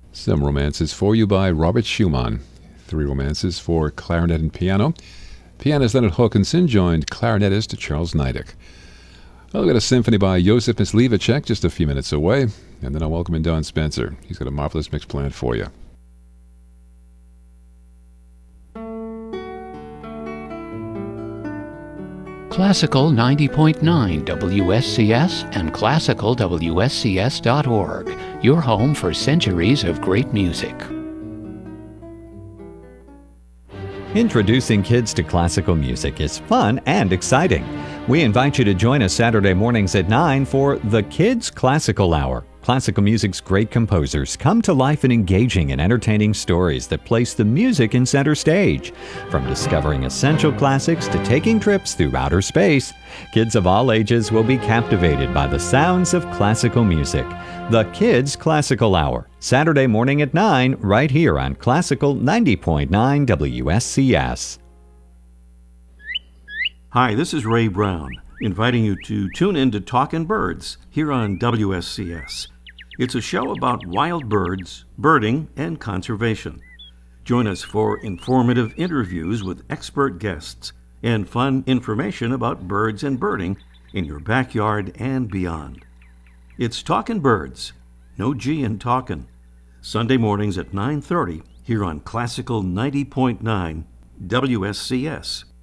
Some romances for you by Robert Schumann. Three romances for clarinet and piano. Pianist Leonard Hawkinson joined clarinetist Charles Niedek. I'll get a symphony by Josef Myslivacek just a few minutes away, and then I'll welcome in Don Spencer. He's got a marvelous mix planned for you. Classical 90.9 WSCS and classicalwscs.org, your home for centuries of great music. Introducing kids to classical music is fun and exciting. We invite you to join us Saturday mornings at 9 for the Kids Classical Hour. Classical music's great composers come to life in engaging and entertaining stories that place the music in center stage. From discovering essential classics to taking trips through outer space, kids of all ages will be captivated by the sounds of classical music. The Kids Classical Hour, Saturday morning at 9, right here on Classical 90.9 WSCS. Hi, this is Ray Brown, inviting you to tune in to Talkin' Birds here on WSCS. It's a show about wild birds, birding, and conservation. Join us for informative interviews with expert guests and fun information about birds and birding in your backyard and beyond. It's Talkin' Birds, no G in talkin', Sunday mornings at 9:30 here on Classical 90.9 WSCS.